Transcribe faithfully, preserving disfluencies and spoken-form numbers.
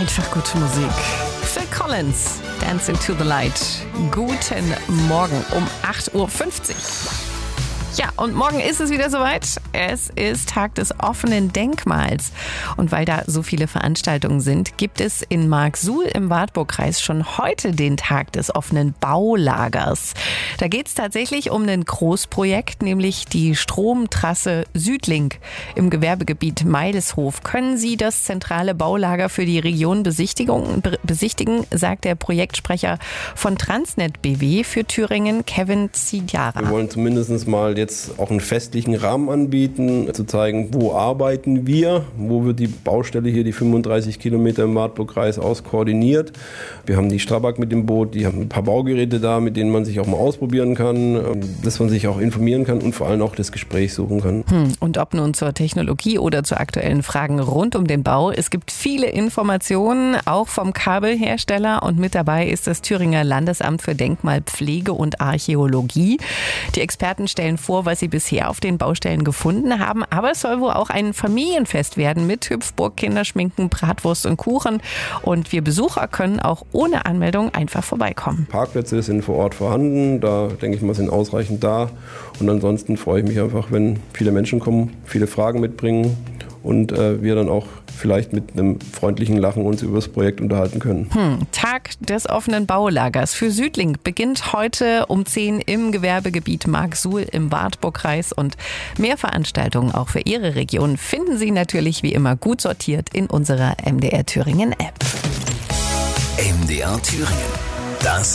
Einfach gute Musik. Phil Collins, Dancing to the Light. Guten Morgen um acht Uhr fünfzig. Ja, und morgen ist es wieder soweit. Es ist Tag des offenen Denkmals. Und weil da so viele Veranstaltungen sind, gibt es in Marksuhl im Wartburgkreis schon heute den Tag des offenen Baulagers. Da geht es tatsächlich um ein Großprojekt, nämlich die Stromtrasse Südlink im Gewerbegebiet Meidelshof. Können Sie das zentrale Baulager für die Region besichtigen, besichtigen, sagt der Projektsprecher von Transnet B W für Thüringen, Kevin Zidiara. Wir wollen zumindest mal jetzt auch einen festlichen Rahmen anbieten, zu zeigen, wo arbeiten wir, wo wird die Baustelle hier, die fünfunddreißig Kilometer im Wartburgkreis aus koordiniert. Wir haben die Strabag mit dem Boot, die haben ein paar Baugeräte da, mit denen man sich auch mal ausprobieren kann, dass man sich auch informieren kann und vor allem auch das Gespräch suchen kann. Hm. Und ob nun zur Technologie oder zu aktuellen Fragen rund um den Bau, es gibt viele Informationen, auch vom Kabelhersteller, und mit dabei ist das Thüringer Landesamt für Denkmalpflege und Archäologie. Die Experten stellen vor, was sie bisher auf den Baustellen gefunden haben. Aber es soll wohl auch ein Familienfest werden mit Hüpfburg, Kinderschminken, Bratwurst und Kuchen. Und wir Besucher können auch ohne Anmeldung einfach vorbeikommen. Parkplätze sind vor Ort vorhanden. Da denke ich mal, sind ausreichend da. Und ansonsten freue ich mich einfach, wenn viele Menschen kommen, viele Fragen mitbringen und äh, wir dann auch vielleicht mit einem freundlichen Lachen uns über das Projekt unterhalten können. Hm. Tag des offenen Baulagers für Südlink beginnt heute um zehn im Gewerbegebiet Marksuhl im Wartburgkreis, und mehr Veranstaltungen auch für Ihre Region finden Sie natürlich wie immer gut sortiert in unserer M D R Thüringen App. M D R Thüringen. Das